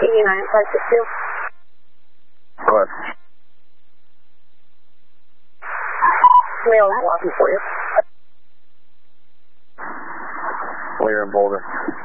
562. Go ahead. Mail that walking for you. We're in Boulder.